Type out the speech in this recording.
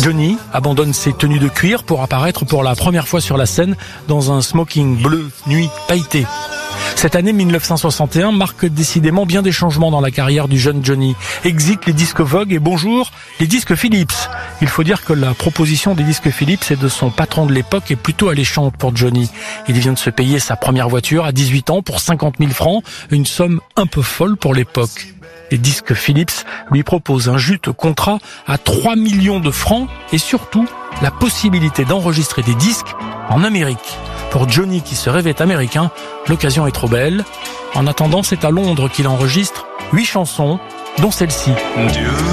Johnny abandonne ses tenues de cuir pour apparaître pour la première fois sur la scène dans un smoking bleu nuit pailleté. Cette année 1961 marque décidément bien des changements dans la carrière du jeune Johnny. Exit les disques Vogue et bonjour les disques Philips. Il faut dire que la proposition des disques Philips et de son patron de l'époque est plutôt alléchante pour Johnny. Il vient de se payer sa première voiture à 18 ans pour 50 000 francs, une somme un peu folle pour l'époque. Les disques Philips lui proposent un juteux contrat à 3 millions de francs et surtout la possibilité d'enregistrer des disques en Amérique. Pour Johnny qui se rêvait américain, l'occasion est trop belle. En attendant, c'est à Londres qu'il enregistre 8 chansons, dont celle-ci. Dieu.